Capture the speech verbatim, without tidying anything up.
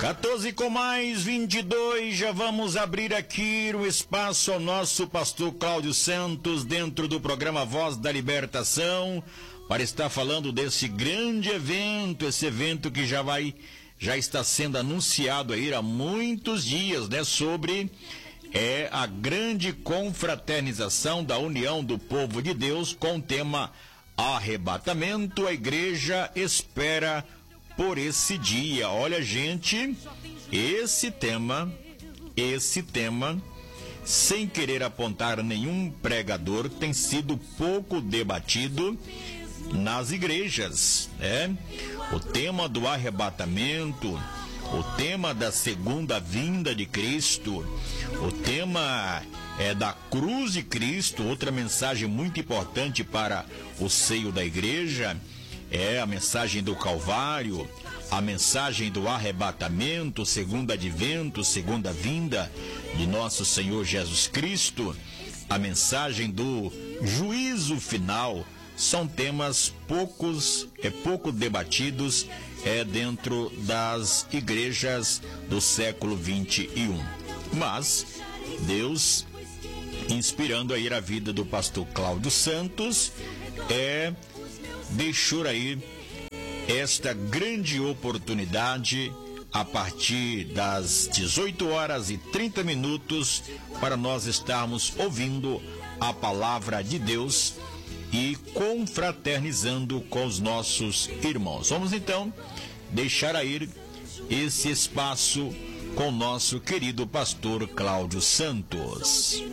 quatorze com mais vinte e dois, já vamos abrir aqui o espaço ao nosso pastor Cláudio Santos dentro do programa Voz da Libertação para estar falando desse grande evento, esse evento que já vai, já está sendo anunciado aí há muitos dias, né, sobre é a grande confraternização da união do povo de Deus com o tema arrebatamento. A igreja espera por esse dia. Olha, gente, esse tema, esse tema, sem querer apontar nenhum pregador, tem sido pouco debatido nas igrejas, né? O tema do arrebatamento, o tema da segunda vinda de Cristo, o tema é da cruz de Cristo, outra mensagem muito importante para o seio da igreja, é a mensagem do Calvário, a mensagem do arrebatamento, segundo advento, segunda vinda de nosso Senhor Jesus Cristo, a mensagem do juízo final. São temas poucos, é pouco debatidos é dentro das igrejas do século vinte e um. Mas Deus, inspirando aí a vida do pastor Cláudio Santos, é deixou aí esta grande oportunidade a partir das dezoito horas e trinta minutos para nós estarmos ouvindo a palavra de Deus e confraternizando com os nossos irmãos. Vamos então deixar aí esse espaço com o nosso querido pastor Cláudio Santos.